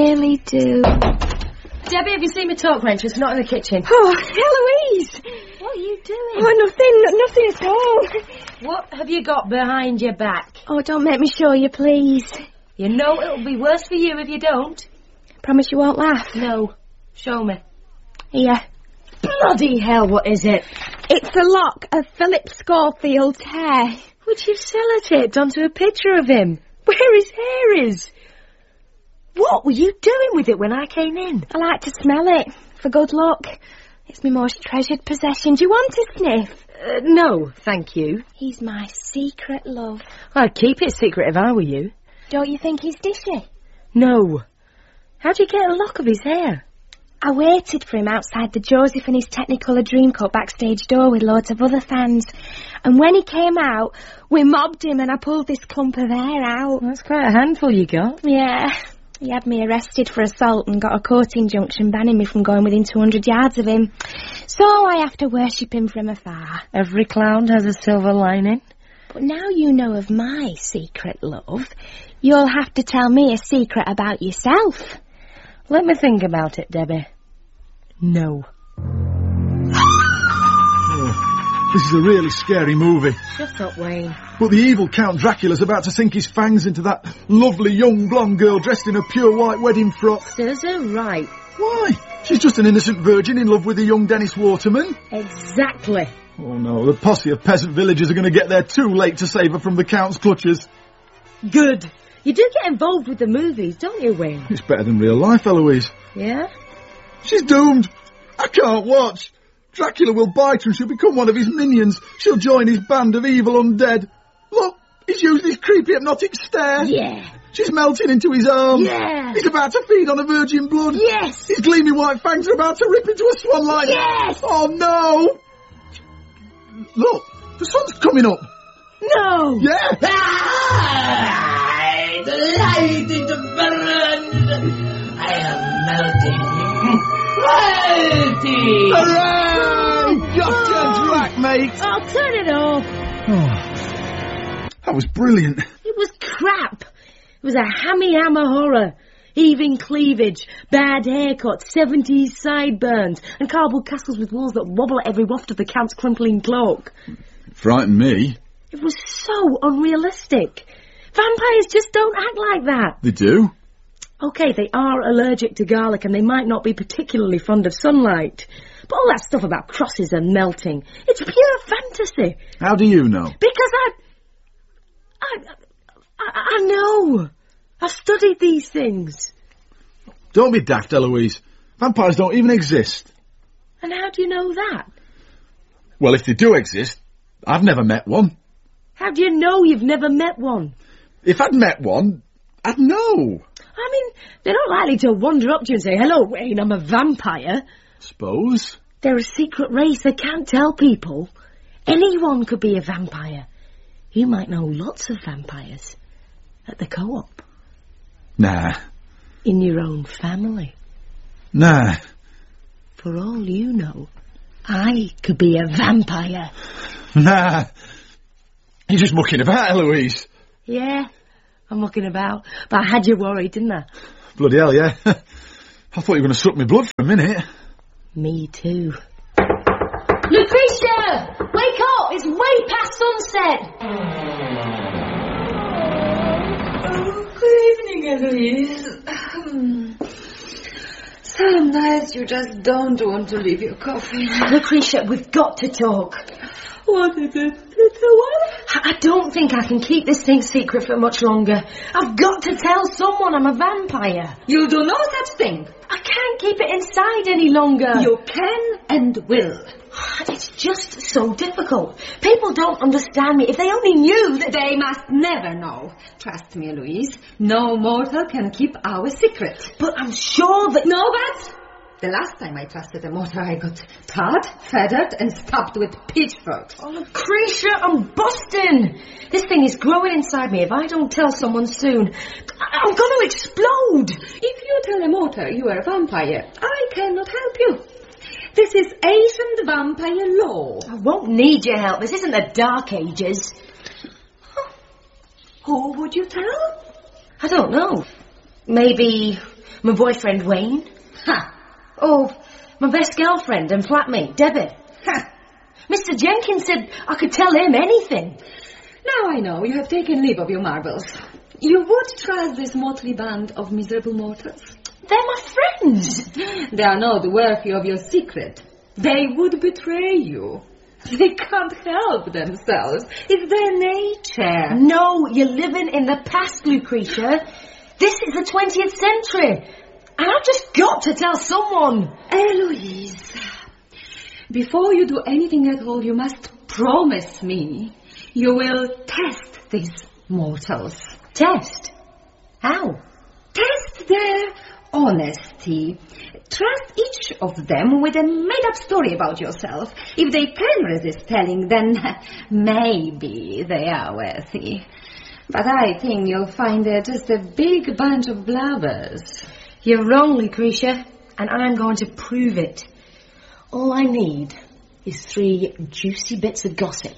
really do. Debbie, have you seen my talk wrench? It's not in the kitchen. Oh, Eloise! What are you doing? Oh, nothing at all. What have you got behind your back? Oh, don't make me show you, please. You know it'll be worse for you if you don't. Promise you won't laugh. No. Show me. Here. Bloody hell, what is it? It's a lock of Philip Schofield's hair. Which you've sellotaped onto a picture of him. Where his hair is. What were you doing with it when I came in? I like to smell it, for good luck. It's my most treasured possession. Do you want a sniff? No, thank you. He's my secret love. I'd keep it secret if I were you. Don't you think he's dishy? No. How'd you get a lock of his hair? I waited for him outside the Joseph and his Technicolor Dreamcoat backstage door with loads of other fans. And when he came out, we mobbed him and I pulled this clump of hair out. That's quite a handful you got. Yeah. He had me arrested for assault and got a court injunction banning me from going within 200 yards of him. So I have to worship him from afar. Every clown has a silver lining. But now you know of my secret love, you'll have to tell me a secret about yourself. Let me think about it, Debbie. No. Oh, this is a really scary movie. Shut up, Wayne. But the evil Count Dracula's about to sink his fangs into that lovely young blonde girl dressed in a pure white wedding frock. Serves her right. Why? She's just an innocent virgin in love with the young Dennis Waterman. Exactly. Oh no, the posse of peasant villagers are going to get there too late to save her from the Count's clutches. Good. You do get involved with the movies, don't you, Wayne? It's better than real life, Eloise. Yeah? She's doomed. I can't watch. Dracula will bite her and she'll become one of his minions. She'll join his band of evil undead. Look, he's used his creepy hypnotic stare. Yeah. She's melting into his arms. Yeah. He's about to feed on her virgin blood. Yes. His gleaming white fangs are about to rip into a swan like... Yes. Oh, no. Look, the sun's coming up. No. Yeah. The light is burned. I am melting. Hooray! Got your drac, mate. Oh, turn it off. Oh, that was brilliant. It was crap. It was a hammy hammer horror. Heaving cleavage, bad haircuts, 70s sideburns, and cardboard castles with walls that wobble at every waft of the Count's crumpling cloak. Frightened me. It was so unrealistic. Vampires just don't act like that. They do? OK, they are allergic to garlic and they might not be particularly fond of sunlight. But all that stuff about crosses and melting, it's pure fantasy. How do you know? Because I know. I've studied these things. Don't be daft, Eloise. Vampires don't even exist. And how do you know that? Well, if they do exist, I've never met one. How do you know you've never met one? If I'd met one, I'd know. I mean, they're not likely to wander up to you and say, "Hello, Wayne, I'm a vampire." Suppose. They're a secret race. They can't tell people. Anyone could be a vampire. You might know lots of vampires. At the co-op. Nah. In your own family. Nah. For all you know, I could be a vampire. Nah. You're just mucking about, Eloise. Yeah, I'm mucking about. But I had you worried, didn't I? Bloody hell, yeah. I thought you were going to suck me blood for a minute. Me too. Lucretia! Wake up! It's way past sunset! Good evening, Eloise. Some nights you just don't want to leave your coffin. Lucretia, we've got to talk. What is it? It's a what? I don't think I can keep this thing secret for much longer. I've got to tell someone I'm a vampire. You do no such thing. I can't keep it inside any longer. You can and will. It's just so difficult. People don't understand me. If they only knew that... They must never know. Trust me, Louise. No mortal can keep our secret. But I'm sure that... No, but... The last time I trusted a mortal, I got tarred, feathered, and stabbed with pitchforks. Oh, Lucretia, I'm busting. This thing is growing inside me. If I don't tell someone soon, I'm going to explode. If you tell a mortal you are a vampire, I cannot help you. This is ancient vampire law. I won't need your help. This isn't the Dark Ages. Who would you tell? I don't know. Maybe My boyfriend, Wayne. Ha! Oh, my best girlfriend and flatmate, Debbie. Ha! Mr. Jenkins said I could tell him anything. Now I know you have taken leave of your marbles. You would trust this motley band of miserable mortals? They're my friends. They are not worthy of your secret. They would betray you. They can't help themselves. It's their nature. No, you're living in the past, Lucretia. This is the 20th century. And I've just got to tell someone. Eloise, before you do anything at all, you must promise me you will test these mortals. Test? How? Test their honesty. Trust each of them with a made-up story about yourself. If they can resist telling, then maybe they are worthy. But I think you'll find they're just a big bunch of blabbers. You're wrong, Lucretia, and I'm going to prove it. All I need is 3 juicy bits of gossip.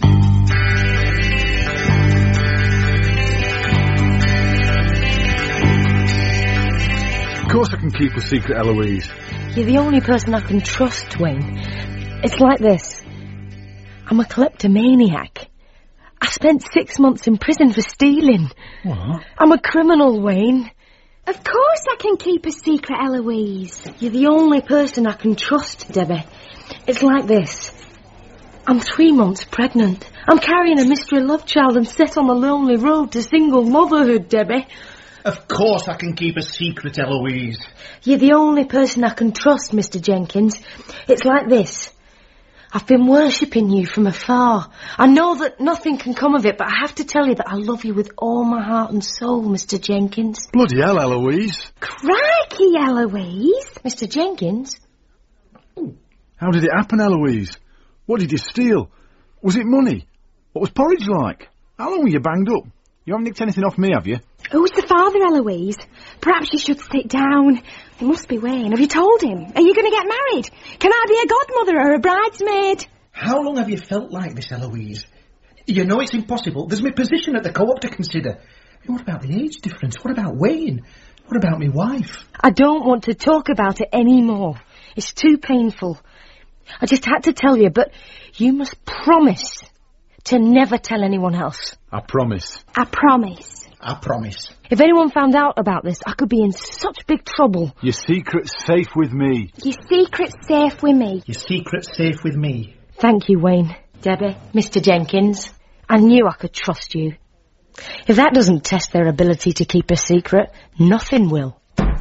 Of course I can keep a secret, Eloise. You're the only person I can trust, Wayne. It's like this. I'm a kleptomaniac. I spent 6 months in prison for stealing. What? I'm a criminal, Wayne. Of course I can keep a secret, Eloise. You're the only person I can trust, Debbie. It's like this. I'm 3 months pregnant. I'm carrying a mystery love child and set on the lonely road to single motherhood, Debbie. Of course I can keep a secret, Eloise. You're the only person I can trust, Mr. Jenkins. It's like this. I've been worshipping you from afar. I know that nothing can come of it, but I have to tell you that I love you with all my heart and soul, Mr. Jenkins. Bloody hell, Eloise. Crikey, Eloise. Mr. Jenkins? How did it happen, Eloise? What did you steal? Was it money? What was porridge like? How long were you banged up? You haven't nicked anything off me, have you? Who's the father, Eloise? Perhaps you should sit down. It must be Wayne. Have you told him? Are you going to get married? Can I be a godmother or a bridesmaid? How long have you felt like this, Eloise? You know it's impossible. There's my position at the co-op to consider. What about the age difference? What about Wayne? What about my wife? I don't want to talk about it anymore. It's too painful. I just had to tell you, but you must promise to never tell anyone else. I promise. I promise. I promise. If anyone found out about this, I could be in such big trouble. Your secret's safe with me. Your secret's safe with me. Your secret's safe with me. Thank you, Wayne. Debbie, Mr. Jenkins. I knew I could trust you. If that doesn't test their ability to keep a secret, nothing will.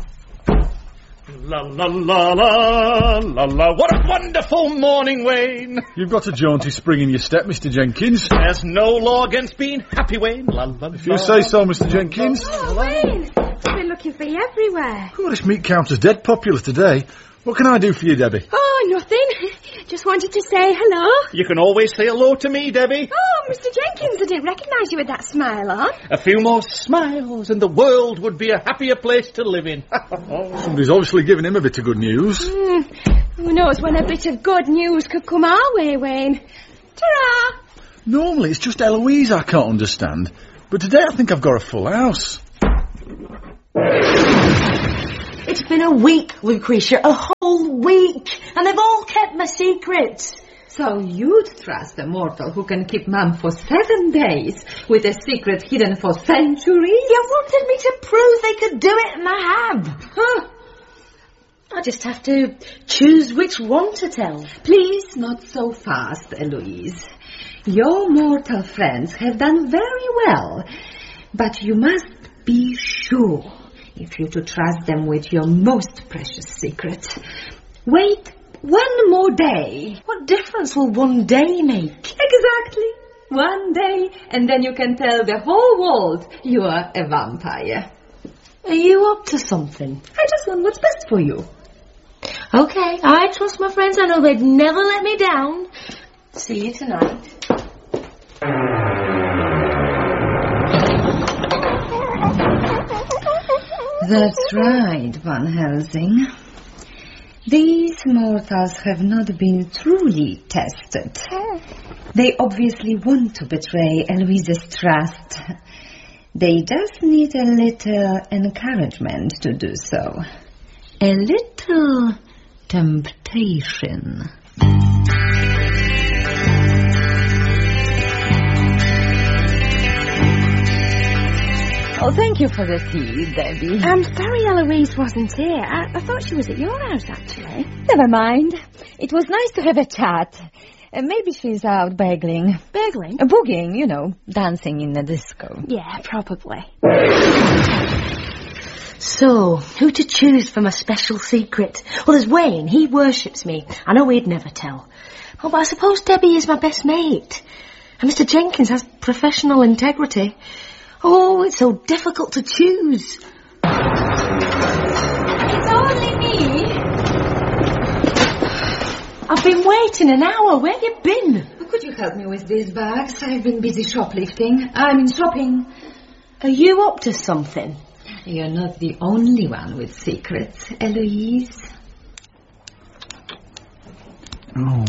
La la la la la la. What a wonderful morning, Wayne. You've got a jaunty spring in your step, Mr. Jenkins. There's no law against being happy, Wayne. La la la. If you say so, Mr. Jenkins. Oh, Wayne. I've been looking for you everywhere. Oh, this meat counter's dead popular today. What can I do for you, Debbie? Oh, nothing. Just wanted to say hello. You can always say hello to me, Debbie. Oh, Mr. Jenkins, I didn't recognise you with that smile on. A few more smiles and the world would be a happier place to live in. Somebody's obviously given him a bit of good news. Who knows when a bit of good news could come our way, Wayne. Ta-ra! Normally it's just Eloise I can't understand, but today I think I've got a full house. It's been a week, Lucretia, a whole week, and they've all kept my secrets. So you'd trust a mortal who can keep mum for 7 days with a secret hidden for centuries? You wanted me to prove they could do it, and I have. Huh. I just have to choose which one to tell. Please, not so fast, Eloise. Your mortal friends have done very well, but you must be sure if you're to trust them with your most precious secret. Wait 1 more day. What difference will 1 day make? Exactly. 1 day, and then you can tell the whole world you are a vampire. Are you up to something? I just want what's best for you. Okay, I trust my friends. I know they'd never let me down. See you tonight. That's right, Van Helsing. These mortals have not been truly tested. They obviously want to betray Eloise's trust. They just need a little encouragement to do so. A little temptation. Oh, thank you for the tea, Debbie. I'm sorry Eloise wasn't here. I thought she was at your house, actually. Never mind. It was nice to have a chat. Maybe she's out bagling. Bagling? Boogieing, you know, dancing in the disco. Yeah, probably. So, who to choose for my special secret? Well, there's Wayne. He worships me. I know he'd never tell. Oh, but I suppose Debbie is my best mate. And Mr. Jenkins has professional integrity. Oh, it's so difficult to choose. It's only me. I've been waiting an hour. Where you been? Could you help me with these bags? I've been busy shoplifting. Shopping. Are you up to something? You're not the only one with secrets, Eloise. Oh.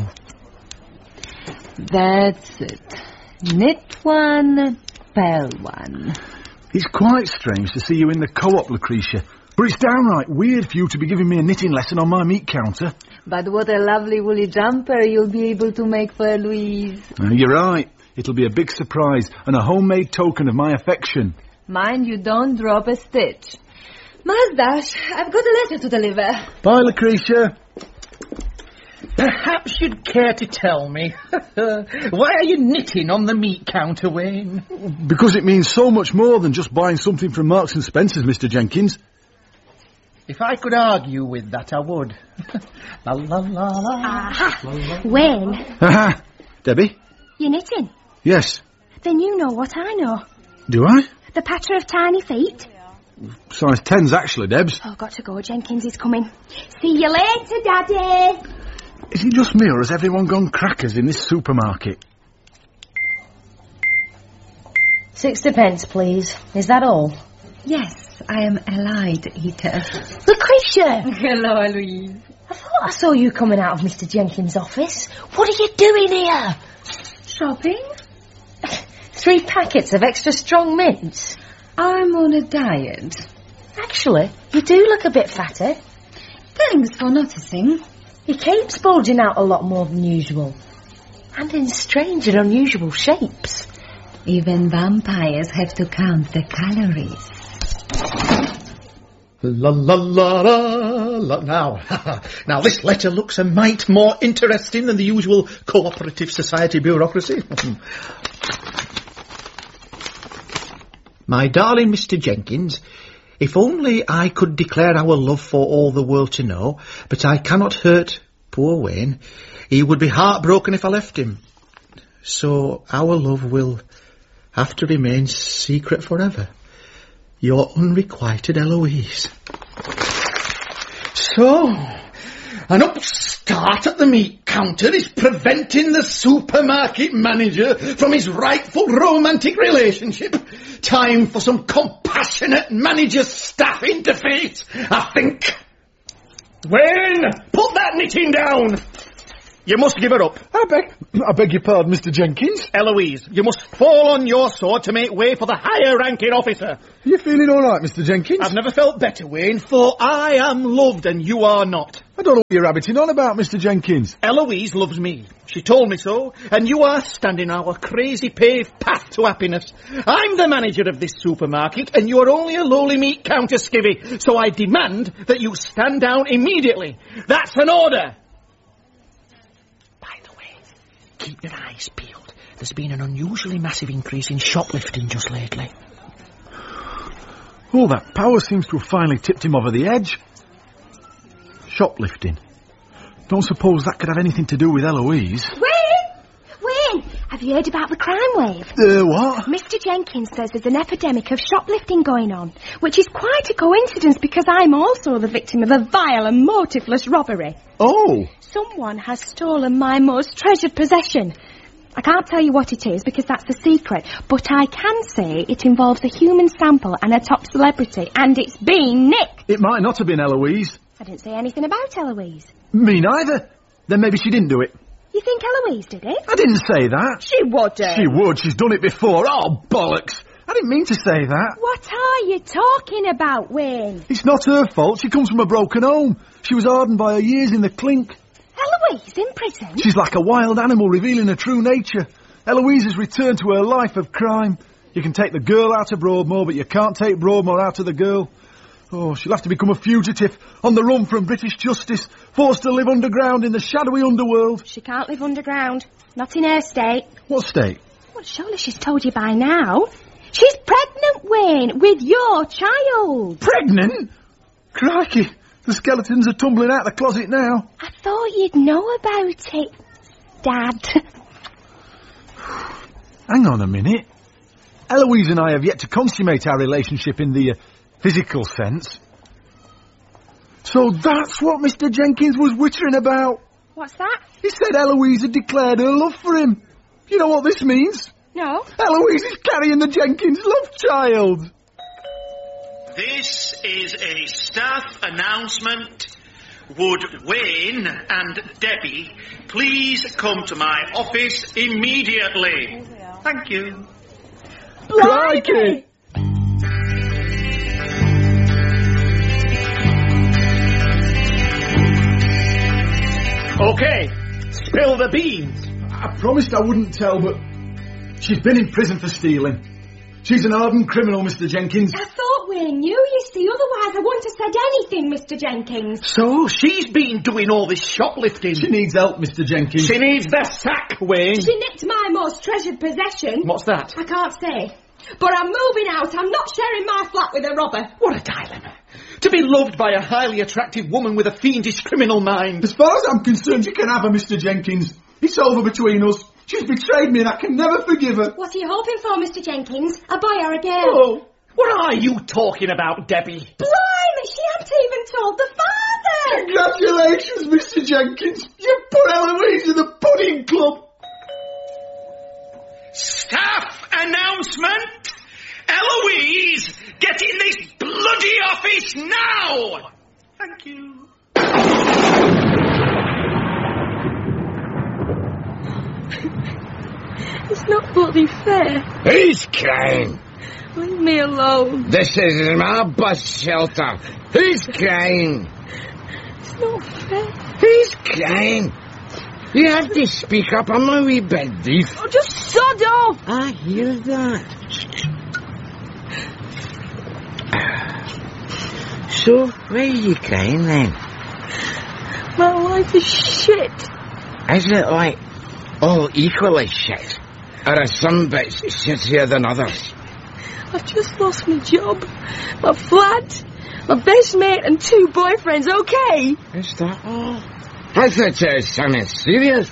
That's it. Knit one, pell one. It's quite strange to see you in the co-op, Lucretia. But it's downright weird for you to be giving me a knitting lesson on my meat counter. But what a lovely woolly jumper you'll be able to make for Eloise. You're right. It'll be a big surprise and a homemade token of my affection. Mind you don't drop a stitch. Mazdash, I've got a letter to deliver. Bye, Lucretia. Perhaps you'd care to tell me. Why are you knitting on the meat counter, Wayne? Because it means so much more than just buying something from Marks and Spencer's, Mr. Jenkins. If I could argue with that, I would. La la la la. Aha! Wayne, Aha! Debbie? you're knitting. Yes. Then you know what I know. Do I? The patter of tiny feet. Size 10s, actually, Debs. Oh, got to go. Jenkins is coming. See you later, Daddy. Is it just me, or has everyone gone crackers in this supermarket? 60p, please. Is that all? Yes, I am a light eater. Lucretia! Hello, Eloise. I thought I saw you coming out of Mr. Jenkins' office. What are you doing here? Shopping? 3 packets of extra strong mints. I'm on a diet. Actually, you do look a bit fatter. Thanks for noticing. Your cape's bulging out a lot more than usual. And in strange and unusual shapes. Even vampires have to count the calories. La la la la la. Now this letter looks a mite more interesting than the usual cooperative society bureaucracy. My darling Mr. Jenkins, if only I could declare our love for all the world to know, but I cannot hurt poor Wayne. He would be heartbroken if I left him. So our love will have to remain secret forever. Your unrequited Eloise. So, an upstart at the meat counter is preventing the supermarket manager from his rightful romantic relationship. Time for some compassionate manager-staff interface, I think. Wayne, put that knitting down. You must give her up. I beg your pardon, Mr. Jenkins. Eloise, you must fall on your sword to make way for the higher-ranking officer. You feeling all right, Mr. Jenkins? I've never felt better, Wayne, for I am loved and you are not. I don't know what you're rabbiting on about, Mr. Jenkins. Eloise loves me. She told me so, and you are standing our crazy paved path to happiness. I'm the manager of this supermarket, and you are only a lowly meat counter skivvy, so I demand that you stand down immediately. That's an order. Keep your eyes peeled. There's been an unusually massive increase in shoplifting just lately. Oh, that power seems to have finally tipped him over the edge. Shoplifting. Don't suppose that could have anything to do with Eloise. Wayne, have you heard about the crime wave? What? Mr. Jenkins says there's an epidemic of shoplifting going on, which is quite a coincidence because I'm also the victim of a vile and motiveless robbery. Oh. Someone has stolen my most treasured possession. I can't tell you what it is because that's the secret, but I can say it involves a human sample and a top celebrity, and it's been nicked. It might not have been Eloise. I didn't say anything about Eloise. Me neither. Then maybe she didn't do it. You think Eloise did it? I didn't say that. She wouldn't. She would. She's done it before. Oh, bollocks. I didn't mean to say that. What are you talking about, Wayne? It's not her fault. She comes from a broken home. She was hardened by her years in the clink. Eloise in prison? She's like a wild animal revealing her true nature. Eloise has returned to her life of crime. You can take the girl out of Broadmoor, but you can't take Broadmoor out of the girl. Oh, she'll have to become a fugitive, on the run from British justice, forced to live underground in the shadowy underworld. She can't live underground. Not in her state. What state? Well, surely she's told you by now. She's pregnant, Wayne, with your child. Pregnant? Crikey, the skeletons are tumbling out the closet now. I thought you'd know about it, Dad. Hang on a minute. Eloise and I have yet to consummate our relationship in the physical sense. So that's what Mr. Jenkins was wittering about. What's that? He said Eloise had declared her love for him. You know what this means? No. Eloise is carrying the Jenkins love child. This is a staff announcement. Would Wayne and Debbie please come to my office immediately? Thank you. Crikey! OK, spill the beans. I promised I wouldn't tell, but she's been in prison for stealing. She's an hardened criminal, Mr. Jenkins. I thought Wayne knew, you see. Otherwise I wouldn't have said anything, Mr. Jenkins. So she's been doing all this shoplifting. She needs help, Mr. Jenkins. She needs the sack, Wayne. She nicked my most treasured possession. What's that? I can't say. But I'm moving out. I'm not sharing my flat with a robber. What a dilemma. To be loved by a highly attractive woman with a fiendish criminal mind. As far as I'm concerned, you can have her, Mr. Jenkins. It's over between us. She's betrayed me and I can never forgive her. What are you hoping for, Mr. Jenkins? A boy or a girl? Oh. What are you talking about, Debbie? Blimey, she hadn't even told the father. Congratulations, Mr. Jenkins. You put Eloise in the pudding club. Staff announcement. Eloise, get in this bloody office now. Thank you. It's not bloody fair. Who's crying? Leave me alone. This is my bus shelter. Who's crying? It's not fair. Who's crying? You have to speak up. I'm a wee bit deaf. Oh, just sod off. I hear that. So, why are you crying then? My life is shit. Is it like all equally shit? Or are some bits shittier than others? I've just lost my job, my flat, my best mate and 2 boyfriends, okay? Is that all? I thought it was something serious.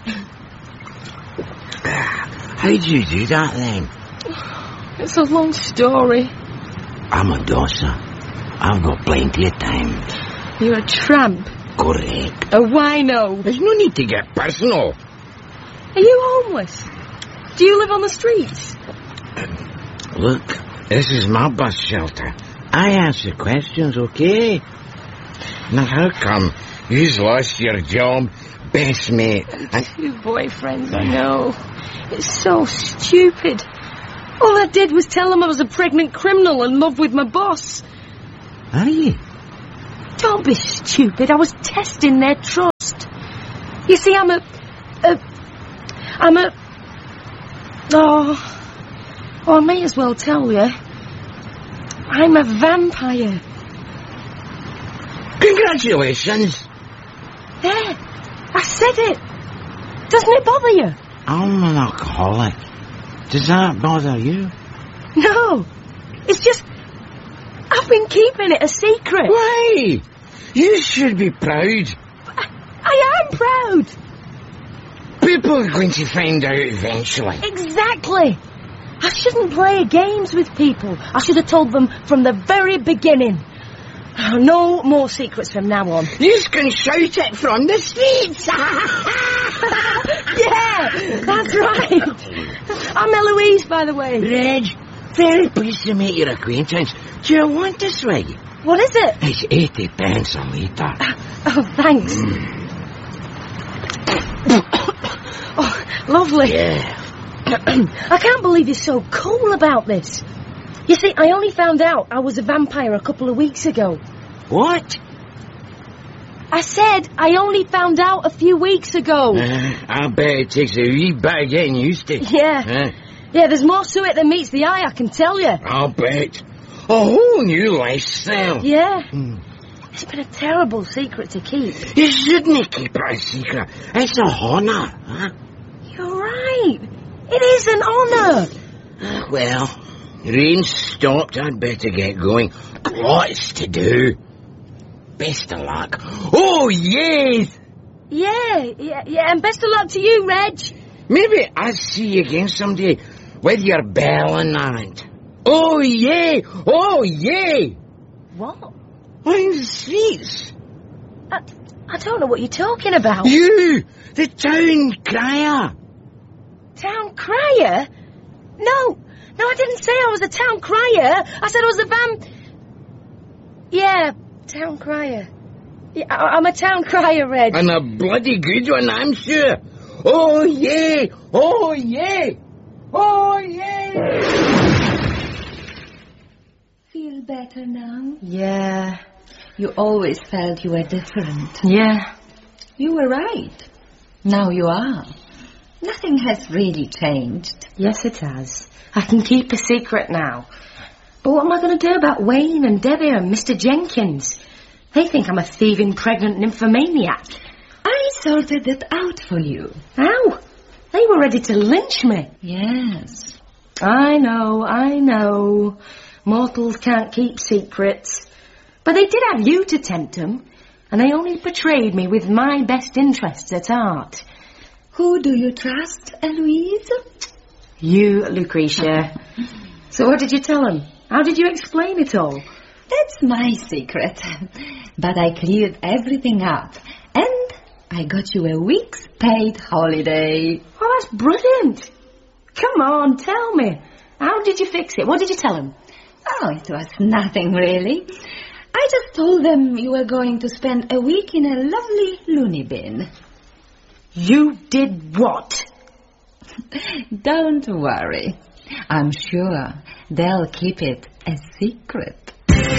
How'd you do that then? It's a long story. I'm a dosser. I've got plenty of time. You're a tramp. Correct. A wino. There's no need to get personal. Are you homeless? Do you live on the streets? Look, this is my bus shelter. I answer questions, okay? Now how come you've lost your job, best mate, and 2 boyfriends, I know. It's so stupid. All I did was tell them I was a pregnant criminal in love with my boss. are you? Don't be stupid. I was testing their trust. You see, I may as well tell you. I'm a vampire. Congratulations. There, I said it. Doesn't it bother you? I'm an alcoholic. Does that bother you? No. It's just, I've been keeping it a secret. Why? You should be proud. I am proud. People are going to find out eventually. Exactly. I shouldn't play games with people. I should have told them from the very beginning. No more secrets from now on. You can shout it from the streets. Yeah, that's right. I'm Eloise, by the way. Reg, very pleased to make your acquaintance. Do you want to swig? What is it? It's 80 pence a litre. Oh, thanks. Oh, lovely. Yeah. I can't believe you're so cool about this. You see, I only found out I was a vampire a couple of weeks ago. What? I said I only found out a few weeks ago. I bet it takes a wee bit of getting used to. Yeah. Yeah, there's more to it than meets the eye, I can tell you. I'll bet. A whole new lifestyle. Yeah. It's been a terrible secret to keep. You shouldn't keep it a secret. It's a honour, huh? You're right. It is an honour. Well, rain stopped. I'd better get going. Lots to do. Best of luck. Oh, yes! Yeah, and best of luck to you, Reg. Maybe I'll see you again someday with your bell in hand. Oh, yeah! Oh, yeah! What? I'm the streets. I don't know what you're talking about. You! The town crier! Town crier? No, I didn't say I was a town crier. I said I was a Yeah, town crier. Yeah, I'm a town crier, Reg. And a bloody good one, I'm sure. Oh, yeah! Oh, yeah! Oh, yeah! Feel better now? Yeah. You always felt you were different. Yeah. You were right. Now you are. Nothing has really changed. Yes, it has. I can keep a secret now. But what am I going to do about Wayne and Debbie and Mr. Jenkins? They think I'm a thieving, pregnant nymphomaniac. I sorted it out for you. How? They were ready to lynch me. Yes. I know. Mortals can't keep secrets. But they did have you to tempt them, and they only betrayed me with my best interests at heart. Who do you trust, Eloise? You, Lucretia. So what did you tell them? How did you explain it all? That's my secret. But I cleared everything up, and I got you a week's paid holiday. Oh, that's brilliant. Come on, tell me. How did you fix it? What did you tell them? Oh, it was nothing really. I just told them you were going to spend a week in a lovely loony bin. You did what? Don't worry. I'm sure they'll keep it a secret.